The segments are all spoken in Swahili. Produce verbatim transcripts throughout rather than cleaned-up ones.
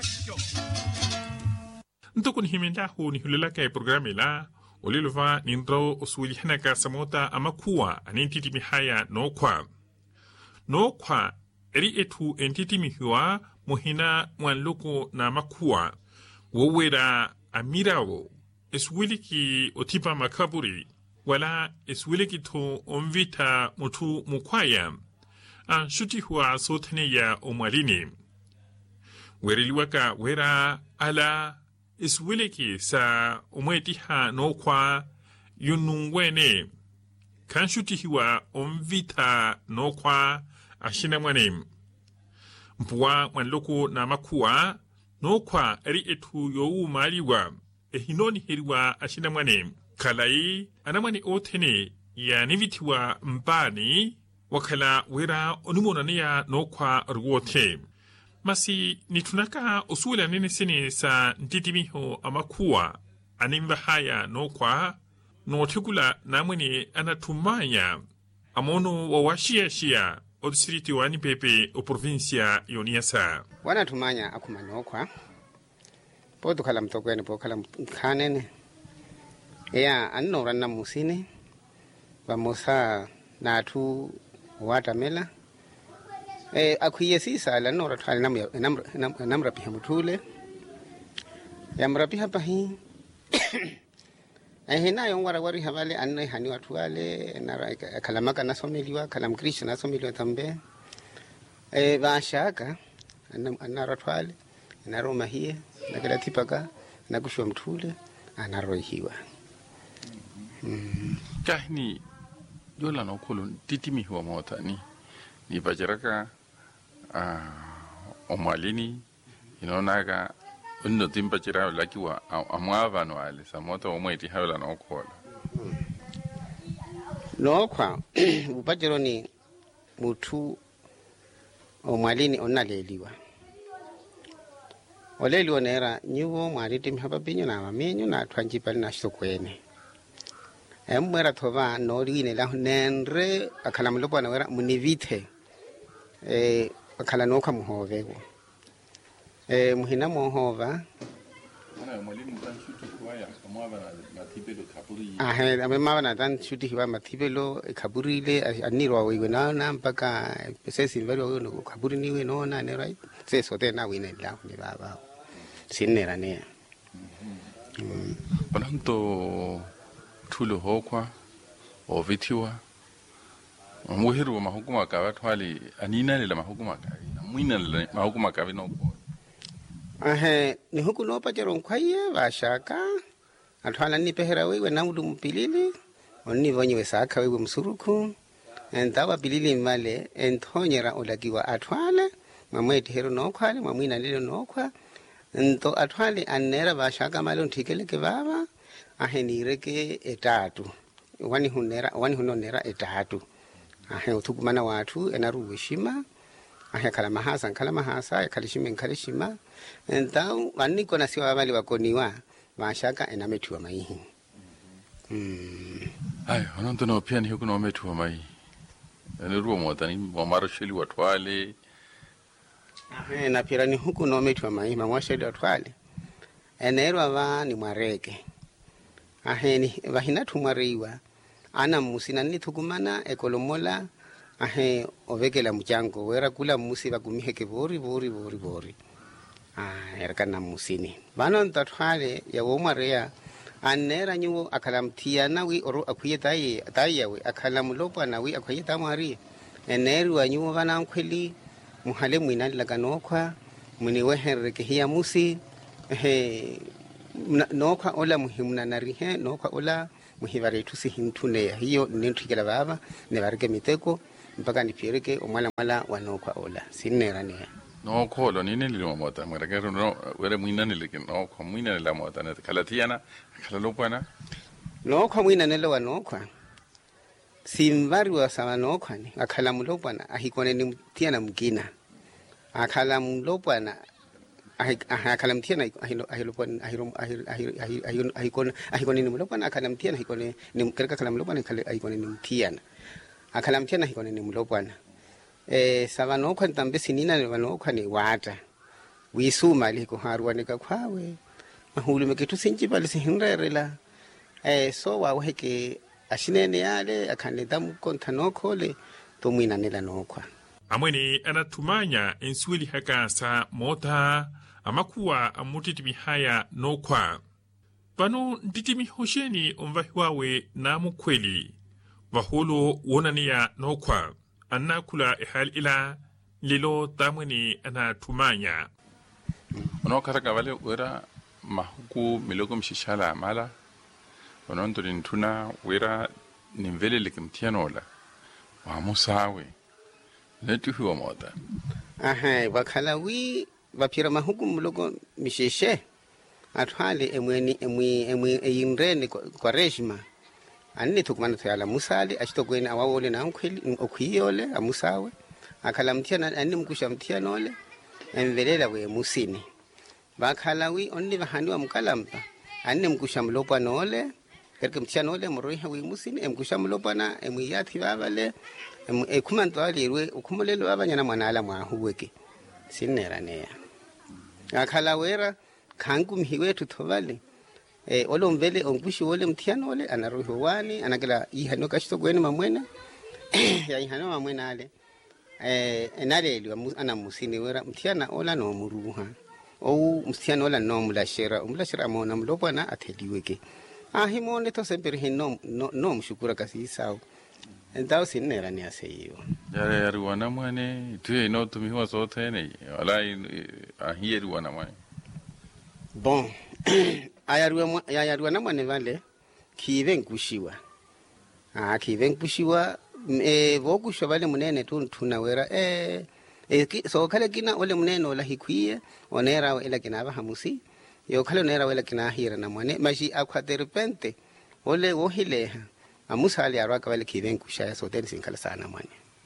Ntukun himindahu ni hulilaka e programe la olilova nindro osuli hanaka samota amakuwa anintiti mihaya no kwa no kwa eri etu entiti mihiwa mohina mwanluku na makuwa wowera amirawo eswiliki otipa makaburi wala eswiliki to omvita mutu mukwaya an shuti huwa sotene ya omwalini weriliwaka wera ala eswiliki sa omwetiha no kwa yunungwene kan shuti huwa omvita no kwa ashina mwane mpuwa mwanloko na makuwa no kwa eri etu yowu maliwa ehinoni heriwa ashina mwane kalai anamwane otene ya nivitiwa mbani wakala wera onumonania no kwa ruwote masi nitunaka osula nene sene sa ntitimiho amakuwa animba haya no kwa no tekula namwene anatumaya amono wawashia shia o distrito wani pepe o provincia yoniasa wana tumanya akumanokwa podo kala mtogwene po kala kanene ya anno ranna musine bamosa na tu watamela eh akuye sisa la no rathali nam nam nam rapi hamutule yamra pi hapa hi ehina yongwara wari havale anne hani watu wale na kalamaka nasomeliwa kalam Krishna nasomeliwa tambe eh bashaka anarathwale naroma hiye nakala tipaka nakushwa mthule anarohiwa mm kahni yola no khulu titimi huwa motani ni bajaraka ah omalini inonaga unno timpachira lakiwa amwava no ale samota omweti hawla no khola no kwa upajero ni mutu omwalini onaleliwa oleliwa nera nyuwo mwaliti mhaba binyo na mamenyo na twanjipali na shokwene emwera thoba no line la nenre akala mlopo na wera munivite eh akala no kwa muhovego eh muhina muhova ana mwalimu tanshuti kwa ya amwava na matibelo kaburi ah he amemava na tanshuti kwa matibelo kaburi le anirwa wewe na na mpaka sesi mbali wewe no kaburi niwe no na ne right seso tena wine la ni baba sinera ne mm bananto thulo hokwa ovithiwa muhiru mahukuma ka bathwali anina le mahukuma ka muina le mahukuma ka bino ahe ni huku no pachero nkhwaye bashaka athwala ni pehera wewe na mudu mpilili onni vonyewe saka wewe msuruku entawa pilili male enthonyera olakiwa athwala mamweti hero no khwale mamwina lelo no khwa ento athwali anera bashaka malo ntikeleke baba ahe nireke etatu wani hunera wani hunonera etatu ahe uthukumana watu enaruwishima ahe kala mahasa kala mahasa kalishime kalishima entau wani kona siwa bali wakoniwa mashaka enametiwa maihi mm ai ononto no pia ni hukuno metiwa mai eneruwa motani wamarashili watwale ahe na pira ni hukuno metiwa mai mamwasheli watwale enerwa va ni mwareke aheni vahina tumariwa ana musina ni thukumana ekolomola ahe ovekela mchango wera kula musi vakumihe ke bori bori bori bori ah erkana musini bana ntathwale ya womarea anera nyu akalamtia nawi oro akuyeta yi tayawe akalamlopa nawi akuyeta mari eneru anyu bana nkhweli muhale mwina lakanokwa muni wehereke hiya musi he nokwa ola muhimna narihe nokwa ola muhibare tusi hintune hiyo ninthikela baba ne barike miteko mpaka nipireke omwala mwala wanokwa ola sinera ne no kholo nini lilo mota mwerekero no were mwina nilike no kwa mwina la mota ne kalatiana kalalopana nokwa mwina nelo wanokwa simbari wa sawa nokwa ni akala mulopana ahikone ni tiana mgina akala mulopana akalamtiana ahilo ahilo ahilo ahilo ahikon ahikon ni mulopana akalamtiana ahikon ni kereka kalamlopana ahikon ni mtiana akalamtiana ahikon ni mulopana eh sabano kwa tambe sinina ni bano kwa ni wata wisuma li ko haruanika kwawe mahulu mekitu sinjibali sihinrerela eh so wa weke ashinene yale akaneda mukonta nokole to mwinanela nokwa amwene anatumanya enswili hakasa mota amakuwa amutitimi haya nokwa pano ntitimi hosheni omvahiwawe na mukweli vaholo wonania nokwa anakula ehal ila lilo tamwene anatumanya ono karaka vale wera mahuku miloko mshishala amala ono nturi ntuna wera nimvele likimtianola wa musawe netuhi wa moda aha wakala wi vapira mahuku miloko misheshe atwale emweni emwi emwi eyinrene kwa rejima anne tukumana tuyala musali achitokweni awawole na mkweli okhiyole amusawe akhala mthiana anne mkusha mthianole emvelela we musini bakhalawi onni bahani wa mkalampa anne mkusha mlopwa nole kerke mthianole moroiha we musini emkusha mlopwa na emwiyathi babale ekhumantwalirwe ukhumulelo abanyana mwanala mwahuweke sineranea akhalawera khangu mhiwetu thovale eh olomvele onkushi wole mthianole anaruho wani anakela ihano kashitokweni mamwena ya ihano mamwena ale eh enaleli ana musini wera mthiana ola no muruha ou mthiana ola no mulashera umulashera mona mlopwana atheliweke ahimone to sempre hino no no mshukura kasisao ndao sinera ni aseyo yare yare wana mwane tu no tumiwa sote ne wala ahiyeri wana mwane bon ayarwa ayarwa namwane vale kive nkushiwa ah kive nkushiwa e vokusho vale munene tu tunawera eh e so kale kina ole munene ola hikwiye onera ela kina ba hamusi yo kale onera wela kina hira namwane maji akwa repente ole wohileha amusali arwaka vale kive nkushaya so teni sinkala sana mwane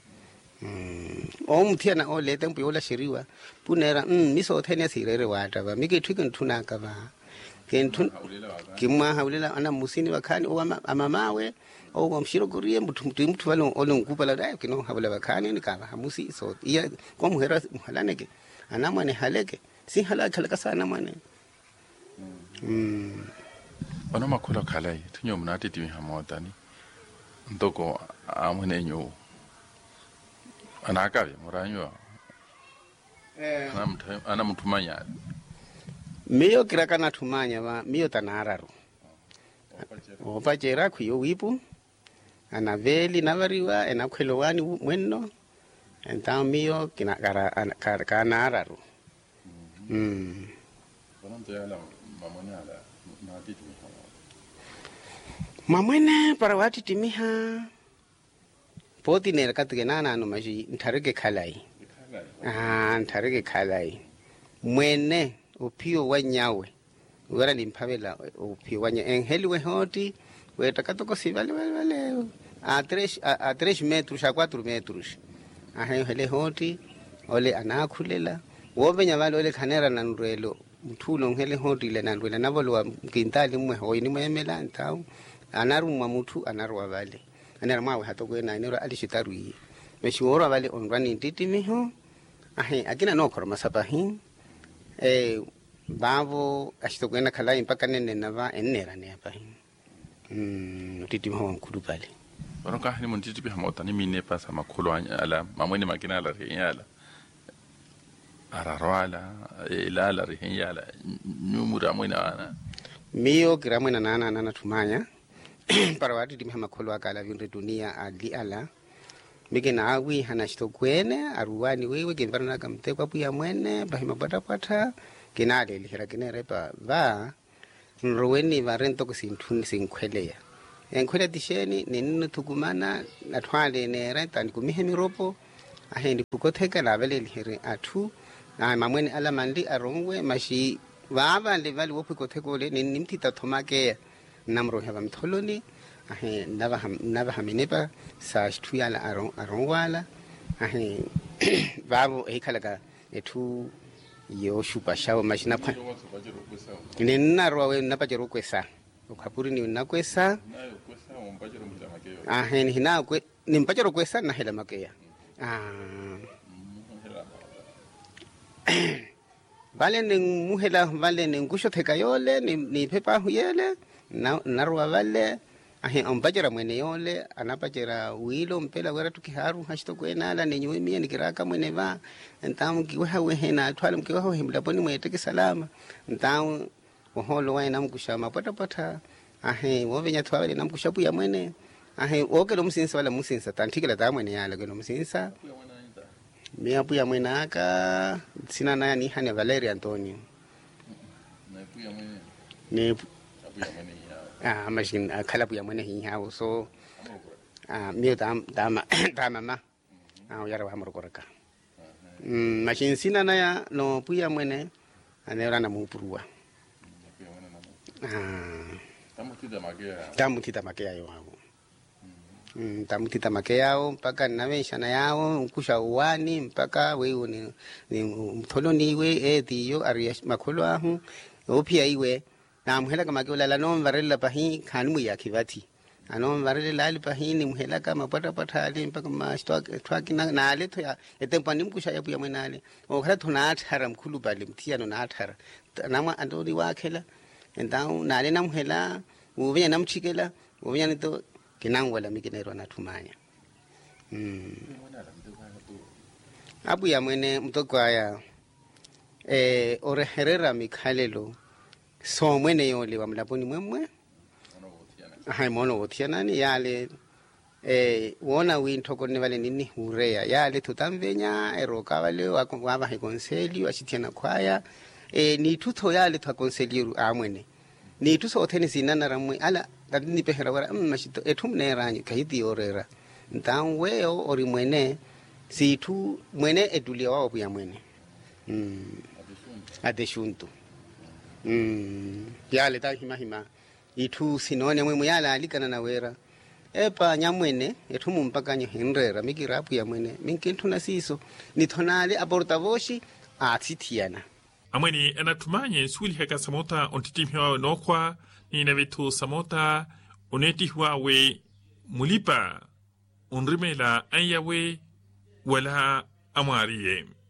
mm o mthiana ole tempo yola shiriwa punera mm miso thene sirere wata ba mike twike ntunaka ba kentu kimwa haulela ana musini bakani o amamawe o mshiro kuriye mtu mtu valo olongupa la dai kino habula bakani ni kaba hamusi so iya kwa muhera muhalaneke anamwane haleke si halaka halaka sana mwane mm ono makula khalai thunyo mnati timi hamotani ndoko amune nyo anakabe muranyo eh ana mtumanya miyo kiraka na tumanya ba miyo tanararu opachera kuyo wipu anaveli navariwa enakhwelowani mwenno enta miyo kinakara kanararu mm bononto yala mamonyala na titimi mamwene para wati timiha poti nera katgenana no maji ntareke khalai ah ntareke khalai mwene upio wanyawe wera limpavela upio wanya enheliwe hoti wetakatoko sivale vale a tres a tres metros a cuatro metros ahe hele hoti ole anakhulela wobenya vale ole khanera nanrelo mthulo ngele hoti le nanrela navolo kintali mwe hoyini mwemela ntau anarumwa muthu anarwa vale anera mawe hatokwena inero alishitaruyi meshiwora vale onrani titimiho ahe akina nokoro masapahi eh bavo ashitokwena khala impaka nene nava enera ne apa mm titimiho mkhulu pale ono ka hani muntiti bi hamota ni mine pasa makhulu ala mamweni makina ala riyala ararwala ila ala riyala numura mwena ana miyo kiramwena nana nana tumanya para wati timi makhulu akala vinre dunia ali ala mikena awi hana shitokwene aruwani wewe kinvarana kamtekwa puya mwene bahima pata pata kinale lihira kinere pa va nroweni varento kusinthuni sinkhweleya enkhwele tisheni ninno thukumana nathwale nera tani kumihe miropo ahendi kukotheka lavele lihire athu na mamweni ala mandi arongwe mashi vava levali wophikothekole ninimthita thomake namro hava mtholoni ahe nava nava haminepa sa sthuyala arong arongwala ahe vavo ekhalaga ethu yo shupa shawo mashina pha ninarwa we napajero kwesa ukhapuri ni nakwesa ahe ni hina kwe nimpajero kwesa na hela makeya ah vale ning muhela vale ning kusho theka yole ni ni pepa huyele na narwa vale ahe ompajera mwene yole anapajera wilo mpela wera tukiharu hashito kwenala ni nywe mie nikiraka mwene va ntamu kiwa wehe na twala mkiwa ho himla boni mweteke salama ntamu woholo wa namkushama pata pata ahe wovenya twale namkushapu ya mwene ahe woke lo musinsa wala musinsa tantikela ta mwene yala ke lo musinsa mia puya mwene aka sina na ni hane Valeria Antonio na puya mwene ni puya mwene ah machine kala puya mwene hiya so ah mio dam dama dama ma ah yara wa morokoraka mm machine sina na ya no puya mwene anera na mupurua ah tamutita makea tamutita makea yo hapo mm tamutita makea yao mpaka navesha na yao ukusha uwani mpaka wewe ni ni mtholoni iwe ethiyo ari makholo ahu opia iwe na muhela kama ke la no varela pahi khanmu ya kivati ano varela lali pahi ni muhela kama pata pata ali mpaka ma stock truck na nale to ya etempani mkusha ya puya mwenale o khala thona athara mkhulu bali mthiano na athara nama andori wakhela entao nale na muhela uvenya namchikela uvenya nito kinangwala mikinero nathumanya mm abu ya mwene mtokwaya eh oreherera mikhalelo so mwene yole wa mlaponi mwemwe hai mono wotiana ni yale eh wona wintoko ne vale nini urea yale tutamvenya eroka vale wa wa ha konseli ashitiana kwaya eh ni tutho yale twa konseli amwene ni tuso otheni sinana ramwe ala dadini pehera wara mashito ethumne ranyi kahiti orera ntawe ori mwene situ mwene edulia wao pia mwene mm adeshuntu mm yale ta hima hima itu sinone mwe yala alikana na wera epa nyamwene ethumu mpaka nyo henrera mikirapu ya mwene minkintu na siso nithonale aportavoshi athithiana amweni anatumanye swili heka samota ontitimhiwa nokwa ni navitu samota onetihwa we mulipa unrimela anyawe wala amariye